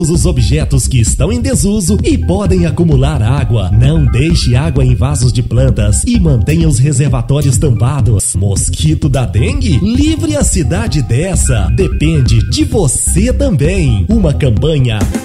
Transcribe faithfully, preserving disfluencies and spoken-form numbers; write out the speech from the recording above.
os objetos que estão em desuso e podem acumular água. Não deixe água em vasos de plantas e mantenha os reservatórios tampados. Mosquito da dengue? Livre a cidade dessa. Depende de você também. Uma campanha